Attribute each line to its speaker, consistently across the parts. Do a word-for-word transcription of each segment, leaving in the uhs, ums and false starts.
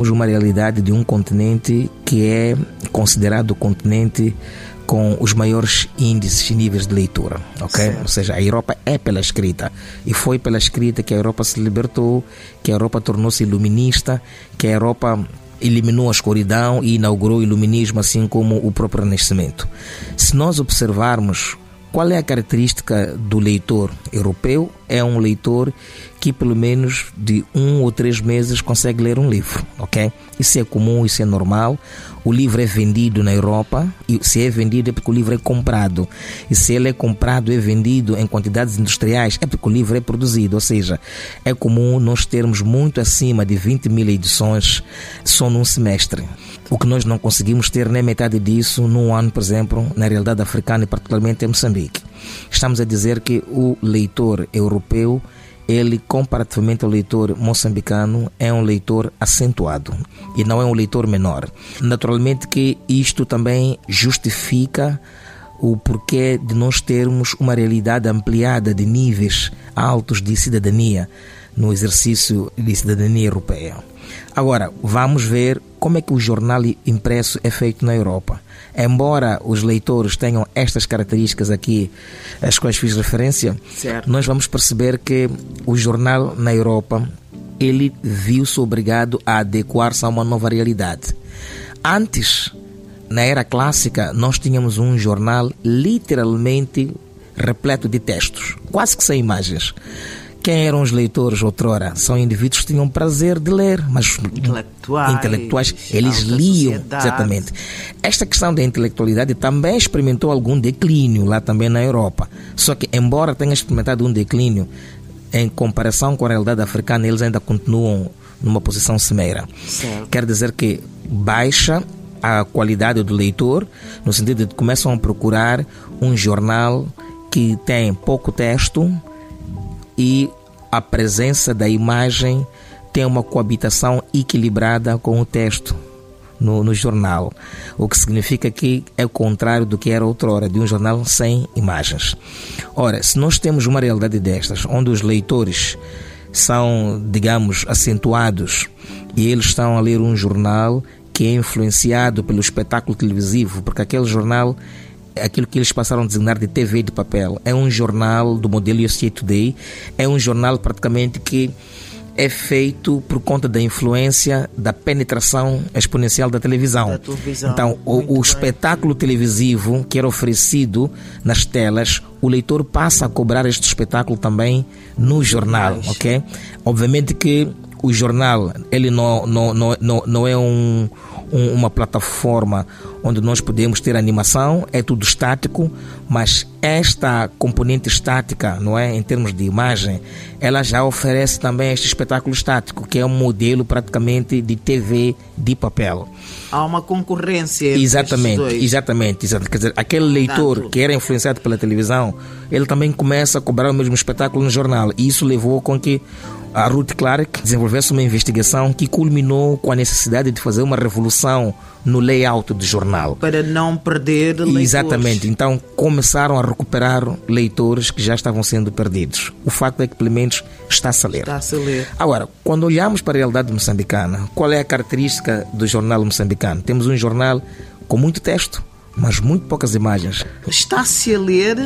Speaker 1: uma realidade de um continente que é considerado o continente com os maiores índices e níveis de leitura, ok? Certo. Ou seja, a Europa é pela escrita, e foi pela escrita que a Europa se libertou, que a Europa tornou-se iluminista, que a Europa eliminou a escuridão e inaugurou o iluminismo, assim como o próprio Renascimento. Se nós observarmos qual é a característica do leitor europeu, é um leitor que pelo menos de um ou três meses consegue ler um livro, ok? Isso é comum, isso é normal. O livro é vendido na Europa, e se é vendido é porque o livro é comprado. E se ele é comprado e é vendido em quantidades industriais, é porque o livro é produzido. Ou seja, é comum nós termos muito acima de vinte mil edições só num semestre. O que nós não conseguimos ter nem metade disso num ano, por exemplo, na realidade africana e particularmente em Moçambique. Estamos a dizer que o leitor europeu, ele, comparativamente ao leitor moçambicano, é um leitor acentuado e não é um leitor menor. Naturalmente que isto também justifica o porquê de nós termos uma realidade ampliada de níveis altos de cidadania no exercício de cidadania europeia. Agora, vamos ver como é que o jornal impresso é feito na Europa. Embora os leitores tenham estas características aqui, às quais fiz referência, certo, nós vamos perceber que o jornal na Europa, ele viu-se obrigado a adequar-se a uma nova realidade. Antes, na era clássica, nós tínhamos um jornal literalmente repleto de textos, quase que sem imagens. Quem eram os leitores outrora? São indivíduos que tinham prazer de ler, mas intelectuais, intelectuais eles liam, sociedade. Exatamente. Esta questão da intelectualidade também experimentou algum declínio lá também na Europa. Só que, embora tenha experimentado um declínio, em comparação com a realidade africana, eles ainda continuam numa posição cimeira. Certo. Quer dizer que baixa a qualidade do leitor, no sentido de que começam a procurar um jornal que tem pouco texto, e a presença da imagem tem uma coabitação equilibrada com o texto no, no jornal, o que significa que é o contrário do que era outrora, de um jornal sem imagens. Ora, se nós temos uma realidade destas, onde os leitores são, digamos, acentuados e eles estão a ler um jornal que é influenciado pelo espetáculo televisivo, porque aquele jornal, aquilo que eles passaram a designar de T V de papel, é um jornal do modelo U S A Today, é um jornal praticamente que é feito por conta da influência da penetração exponencial da televisão. Da televisão. Então, o, o espetáculo televisivo que era oferecido nas telas, o leitor passa a cobrar este espetáculo também no jornal, ok? Obviamente que o jornal, ele não, não, não, não, não é um, um, uma plataforma onde nós podemos ter animação, é tudo estático, mas esta componente estática, não é, em termos de imagem, ela já oferece também este espetáculo estático, que é um modelo praticamente de T V de papel.
Speaker 2: Há uma concorrência.
Speaker 1: Exatamente, exatamente, exatamente. Quer dizer, aquele leitor Tanto. que era influenciado pela televisão, ele também começa a cobrar o mesmo espetáculo no jornal, e isso levou com que a Ruth Clark desenvolvesse uma investigação que culminou com a necessidade de fazer uma revolução no layout do jornal.
Speaker 2: Para não perder leitores.
Speaker 1: Exatamente. Então começaram a recuperar leitores que já estavam sendo perdidos. O facto é que pelo menos está-se a ler.
Speaker 2: Está-se a ler.
Speaker 1: Agora, quando olhamos para a realidade moçambicana, qual é a característica do jornal moçambicano? Temos um jornal com muito texto, mas muito poucas imagens.
Speaker 2: Está-se a ler.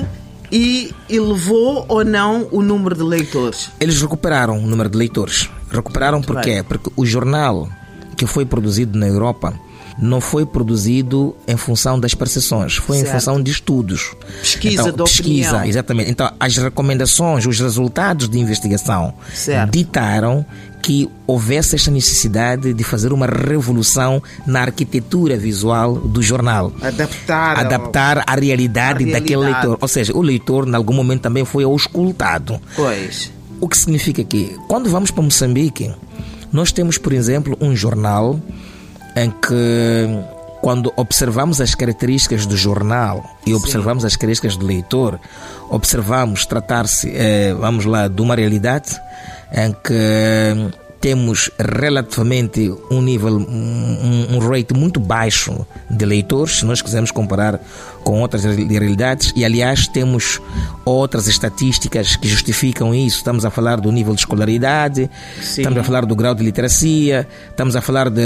Speaker 2: E elevou ou não o número de leitores?
Speaker 1: Eles recuperaram o número de leitores. Recuperaram por quê? Porque o jornal que foi produzido na Europa não foi produzido em função das percepções, foi certo. em função de estudos.
Speaker 2: Pesquisa
Speaker 1: então,
Speaker 2: de
Speaker 1: pesquisa,
Speaker 2: opinião.
Speaker 1: Exatamente. Então, as recomendações, os resultados de investigação
Speaker 2: certo.
Speaker 1: ditaram que houvesse esta necessidade de fazer uma revolução na arquitetura visual do jornal.
Speaker 2: Adaptar,
Speaker 1: Adaptar à realidade, realidade daquele leitor. Ou seja, o leitor, em algum momento, também foi auscultado.
Speaker 2: Pois.
Speaker 1: O que significa que, quando vamos para Moçambique, nós temos, por exemplo, um jornal em que, quando observamos as características do jornal e observamos Sim. as características do leitor, observamos tratar-se, eh, vamos lá, de uma realidade em que temos relativamente um nível, um, um rate muito baixo de leitores, se nós quisermos comparar com outras realidades, e aliás temos outras estatísticas que justificam isso. Estamos a falar do nível de escolaridade, Sim. estamos a falar do grau de literacia, estamos a falar de